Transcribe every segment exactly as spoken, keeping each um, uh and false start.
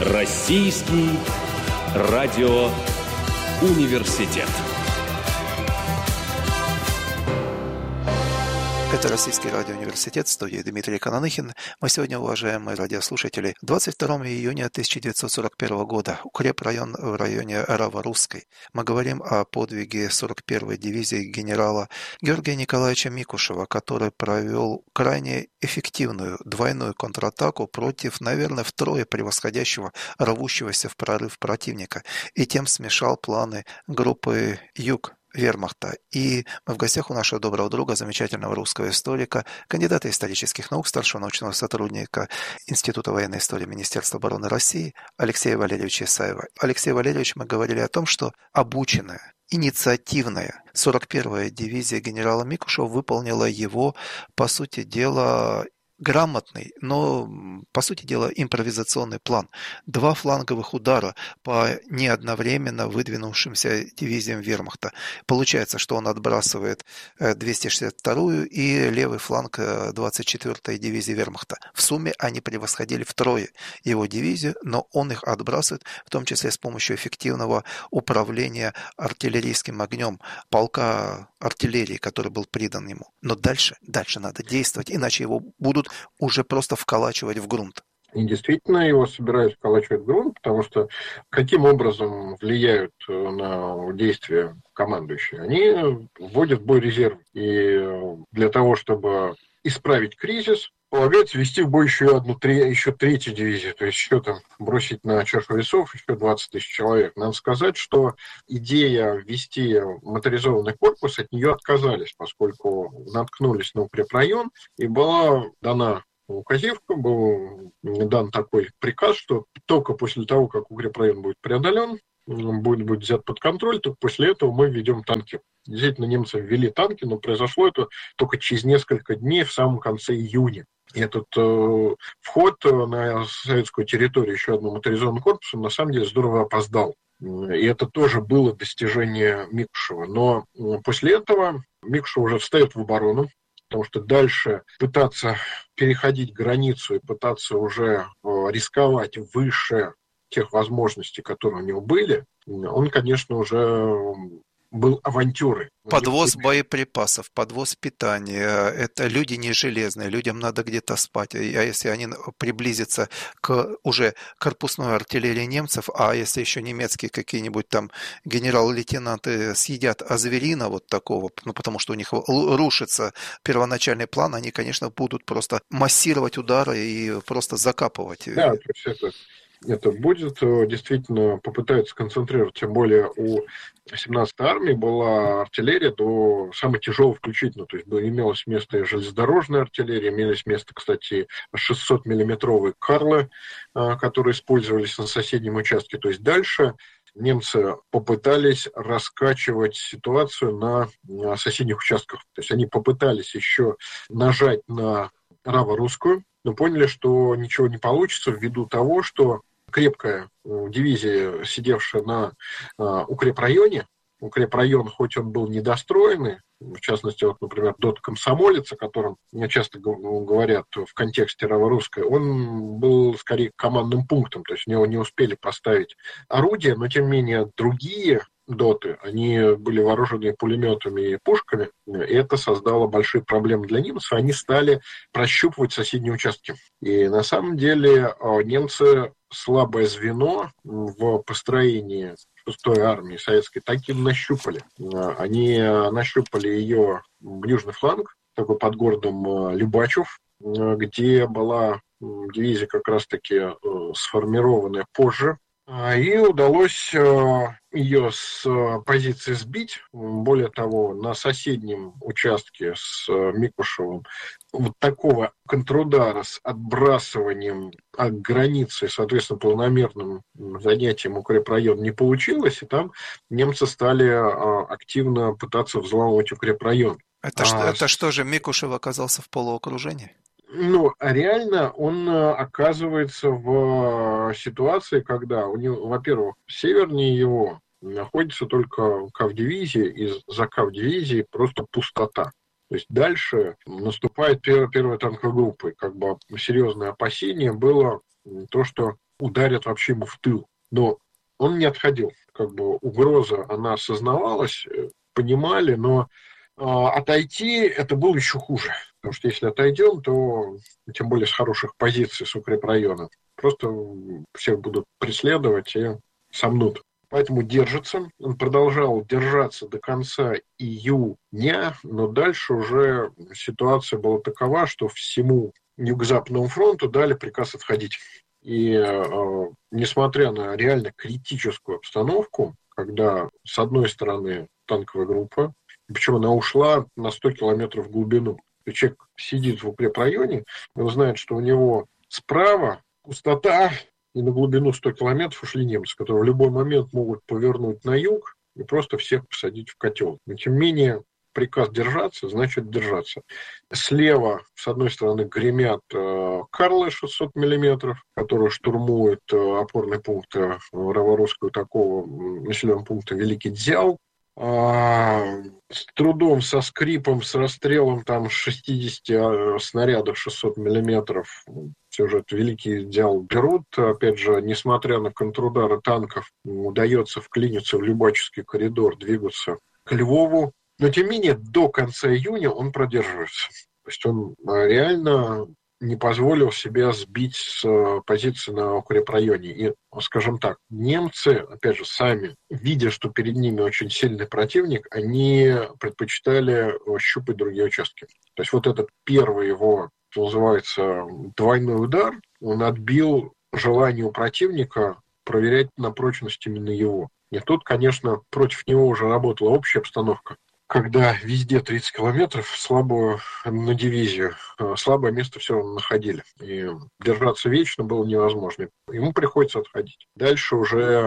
Российский радиоуниверситет. Это Российский радиоуниверситет, в студии Дмитрий Кананыхин. Мы сегодня, уважаемые радиослушатели, двадцать второго июня тысяча девятьсот сорок первого года, укрепрайон в районе Рава-Русской. Мы говорим о подвиге сорок первой дивизии генерала Георгия Николаевича Микушева, который провел крайне эффективную двойную контратаку против, наверное, втрое превосходящего, рвущегося в прорыв противника, и тем смешал планы группы «Юг» Вермахта. И мы в гостях у нашего доброго друга, замечательного русского историка, кандидата исторических наук, старшего научного сотрудника Института военной истории Министерства обороны России Алексея Валерьевича Исаева. Алексей Валерьевич, мы говорили о том, что обученная, инициативная сорок первая дивизия генерала Микушева выполнила его, по сути дела, грамотный, но, по сути дела, импровизационный план. Два фланговых удара по неодновременно выдвинувшимся дивизиям вермахта. Получается, что он отбрасывает двести шестьдесят вторую и левый фланг двадцать четвёртой дивизии вермахта. В сумме они превосходили втрое его дивизию, но он их отбрасывает, в том числе с помощью эффективного управления артиллерийским огнем полка артиллерии, который был придан ему. Но дальше, дальше надо действовать, иначе его будут уже просто вколачивать в грунт. И действительно его собираются вколачивать в грунт, потому что каким образом влияют на действия командующие? Они вводят в бой резерв. И для того, чтобы исправить кризис, полагается ввести в бой еще одну, еще третью дивизию, то есть еще там бросить на чашу весов еще двадцать тысяч человек. Надо сказать, что идея ввести моторизованный корпус, от нее отказались, поскольку наткнулись на укрепрайон, и была дана указивка, был дан такой приказ, что только после того, как укрепрайон будет преодолен, будет, будет взят под контроль, только после этого мы введем танки. Действительно, немцы ввели танки, но произошло это только через несколько дней, в самом конце июня. И этот э, вход на советскую территорию еще одним моторизованным корпусом на самом деле здорово опоздал. И это тоже было достижение Микушева. Но после этого Микушев уже встает в оборону, потому что дальше пытаться переходить границу и пытаться уже э, рисковать выше тех возможностей, которые у него были, он, конечно, уже был авантюрой. Подвоз боеприпасов, подвоз питания. Это люди не железные, людям надо где-то спать. А если они приблизятся к уже корпусной артиллерии немцев, а если еще немецкие какие-нибудь там генерал-лейтенанты съедят азверина вот такого, ну потому что у них рушится первоначальный план, они, конечно, будут просто массировать удары и просто закапывать. Да, то есть это... Это будет, действительно попытаются концентрировать, тем более у семнадцатой армии была артиллерия до самой тяжелой включительно, то есть имелось место и железнодорожная артиллерия, имелись место, кстати, шестисотмиллиметровые Карлы, которые использовались на соседнем участке, то есть дальше немцы попытались раскачивать ситуацию на соседних участках, то есть они попытались еще нажать на Рава-Русскую, но поняли, что ничего не получится ввиду того, что крепкая дивизия, сидевшая на э, укрепрайоне, укрепрайон, хоть он был недостроенный, в частности, вот, например, ДОТ «Комсомолец», о котором часто говорят в контексте Рава-Русской, он был скорее командным пунктом, то есть в него не успели поставить орудия, но тем не менее другие доты, они были вооружены пулеметами и пушками, и это создало большие проблемы для немцев, они стали прощупывать соседние участки. И на самом деле немцы слабое звено в построении шестой армии советской так и нащупали. Они нащупали ее южный фланг, такой под городом Любачев, где была дивизия как раз-таки сформированная позже, и удалось ее с позиции сбить. Более того, на соседнем участке с Микушевым вот такого контрудара с отбрасыванием от границы, соответственно, планомерным занятием укрепрайон не получилось, и там немцы стали активно пытаться взламывать укрепрайон. Это, а, что, это что же, Микушев оказался в полуокружении? Ну, реально он оказывается в ситуации, когда у него, во-первых, севернее его находится только кавдивизия, и за кавдивизией просто пустота. То есть дальше наступает первая, первая танковая группа. И как бы серьезное опасение было то, что ударят вообще ему в тыл. Но он не отходил. Как бы угроза, она осознавалась, понимали, но э, отойти это было еще хуже. Потому что если отойдем, то, тем более с хороших позиций, с укрепрайона, просто всех будут преследовать и сомнут. Поэтому держится. Он продолжал держаться до конца июня, но дальше уже ситуация была такова, что всему Юго-Западному фронту дали приказ отходить. И э, несмотря на реально критическую обстановку, когда с одной стороны танковая группа, причем она ушла на сто километров в глубину. Человек сидит в укрепрайоне, он знает, что у него справа пустота, и на глубину сто километров ушли немцы, которые в любой момент могут повернуть на юг и просто всех посадить в котел. Но тем не менее, приказ держаться, значит держаться. Слева, с одной стороны, гремят э, Карлы шестьсот миллиметров, которые штурмуют э, опорный пункт э, Раворусского такого населенного пункта Великий Дзял. А, с трудом, со скрипом, с расстрелом там шестьдесят снарядов шестьсот миллиметров все же это Великий Дзял берут. Опять же, несмотря на контрудары танков, удается вклиниться в Любачевский коридор, двигаться к Львову. Но, тем не менее, до конца июня он продерживается. То есть он реально не позволил себя сбить с позиции на укрепрайоне. И, скажем так, немцы, опять же, сами, видя, что перед ними очень сильный противник, они предпочитали щупать другие участки. То есть вот этот первый его, что называется, двойной удар, он отбил желание у противника проверять на прочность именно его. И тут, конечно, против него уже работала общая обстановка. Когда везде тридцать километров, слабую на дивизию, слабое место все равно находили. И держаться вечно было невозможно. Ему приходится отходить. Дальше уже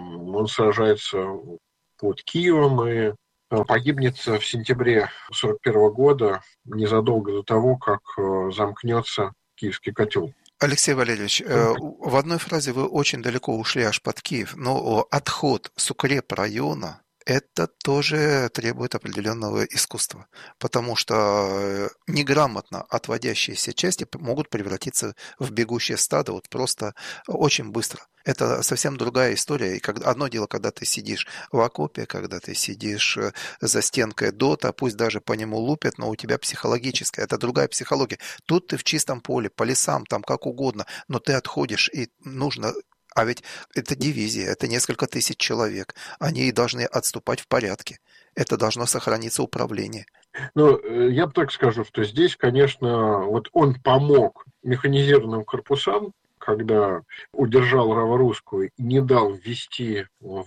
он сражается под Киевом и погибнет в сентябре сорок первого года, незадолго до того, как замкнется Киевский котел. Алексей Валерьевич, в одной фразе вы очень далеко ушли аж под Киев, но отход с укрепрайона это тоже требует определенного искусства, потому что неграмотно отводящиеся части могут превратиться в бегущее стадо вот просто очень быстро. Это совсем другая история. И когда, одно дело, когда ты сидишь в окопе, когда ты сидишь за стенкой дота, пусть даже по нему лупят, но у тебя психологическая, это другая психология. Тут ты в чистом поле, по лесам, там как угодно, но ты отходишь, и нужно... А ведь это дивизия, это несколько тысяч человек. Они должны отступать в порядке. Это должно сохраниться управление. Ну, я бы так скажу, что здесь, конечно, вот он помог механизированным корпусам, когда удержал Раворусскую и не дал ввести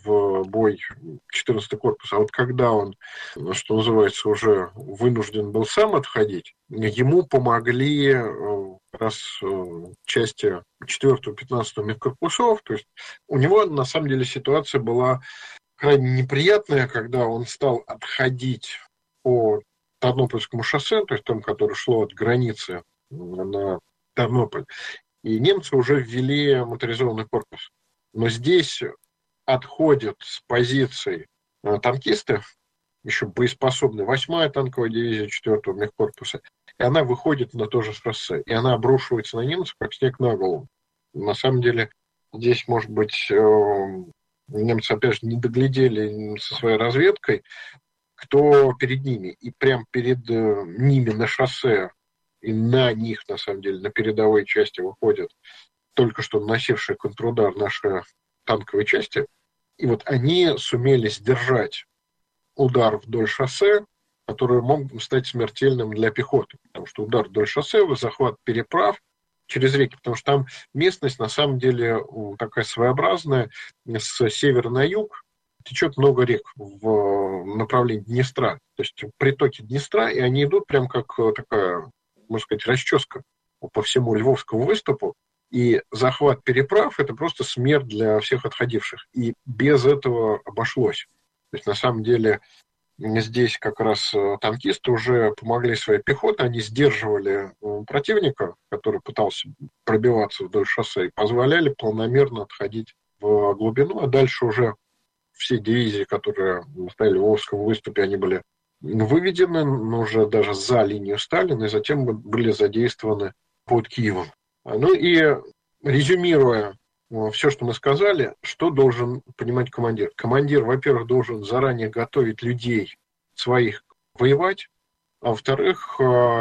в бой четырнадцатый корпус, а вот когда он, что называется, уже вынужден был сам отходить, ему помогли раз части четвёртого пятнадцатого мехкорпусов, то есть у него на самом деле ситуация была крайне неприятная, когда он стал отходить по Тарнопольскому шоссе, то есть там, которое шло от границы на Тарнополь, и немцы уже ввели моторизованный корпус. Но здесь отходят с позиций танкисты, еще боеспособные, восьмая танковая дивизия четвёртого мехкорпуса, и она выходит на то же шоссе, и она обрушивается на немцев, как снег на голову. На самом деле, здесь, может быть, немцы, опять же, не доглядели со своей разведкой, кто перед ними. И прямо перед ними на шоссе и на них, на самом деле, на передовой части выходят только что наносившие контрудар наши танковые части. И вот они сумели сдержать удар вдоль шоссе, который мог стать смертельным для пехоты. Потому что удар вдоль шоссе, захват переправ через реки, потому что там местность, на самом деле, такая своеобразная. С севера на юг течет много рек в направлении Днестра. То есть притоки Днестра, и они идут прям как такая, можно сказать, расческа по всему Львовскому выступу. И захват переправ – это просто смерть для всех отходивших. И без этого обошлось. То есть, на самом деле, здесь как раз танкисты уже помогли своей пехоте, они сдерживали противника, который пытался пробиваться вдоль шоссе, и позволяли планомерно отходить в глубину, а дальше уже все дивизии, которые стояли в Львовском выступе, они были выведены, но уже даже за линию Сталина, и затем были задействованы под Киевом. Ну и резюмируя все, что мы сказали, что должен понимать командир? Командир, во-первых, должен заранее готовить людей своих воевать, а во-вторых,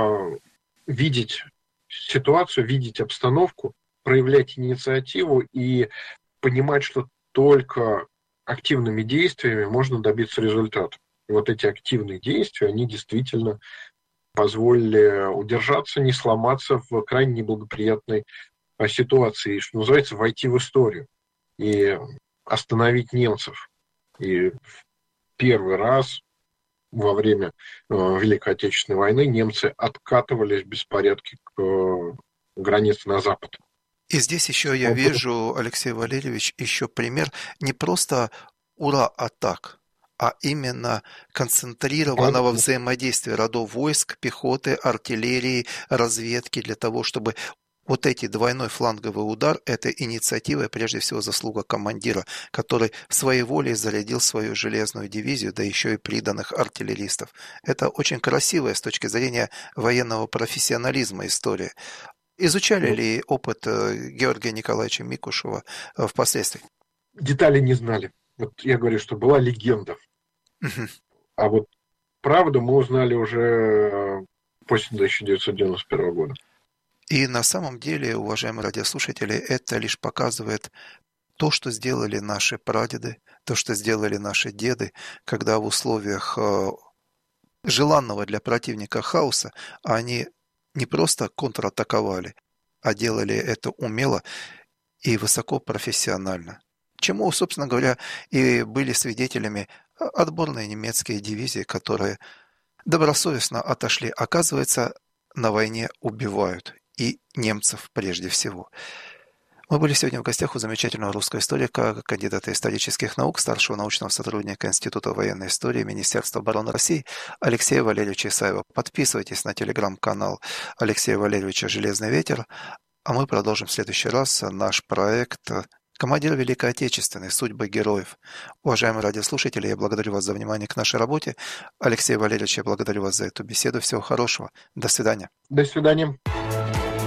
видеть ситуацию, видеть обстановку, проявлять инициативу и понимать, что только активными действиями можно добиться результата. И вот эти активные действия, они действительно позволили удержаться, не сломаться в крайне неблагоприятной ситуации, что называется, войти в историю и остановить немцев. И в первый раз во время э, Великой Отечественной войны немцы откатывались в беспорядке к э, границе на запад. И здесь еще я вижу, Алексей Валерьевич, еще пример не просто ура-атак, а именно концентрированного взаимодействия родов войск, пехоты, артиллерии, разведки для того, чтобы вот эти двойной фланговый удар – это инициатива и прежде всего заслуга командира, который своей волей зарядил свою железную дивизию, да еще и приданных артиллеристов. Это очень красивая с точки зрения военного профессионализма история. Изучали ли опыт Георгия Николаевича Микушева впоследствии? Детали не знали. Вот я говорю, что была легенда. Угу. А вот правду мы узнали уже после тысяча девятьсот девяносто первого года. И на самом деле, уважаемые радиослушатели, это лишь показывает то, что сделали наши прадеды, то, что сделали наши деды, когда в условиях желанного для противника хаоса они не просто контратаковали, а делали это умело и высокопрофессионально. Чему, собственно говоря, и были свидетелями отборные немецкие дивизии, которые добросовестно отошли. Оказывается, на войне убивают. И немцев прежде всего. Мы были сегодня в гостях у замечательного русского историка, кандидата исторических наук, старшего научного сотрудника Института военной истории Министерства обороны России Алексея Валерьевича Исаева. Подписывайтесь на телеграм-канал Алексея Валерьевича «Железный ветер», а мы продолжим в следующий раз наш проект «Командир Великой Отечественной. Судьбы героев». Уважаемые радиослушатели, я благодарю вас за внимание к нашей работе. Алексей Валерьевич, я благодарю вас за эту беседу. Всего хорошего. До свидания. До свидания.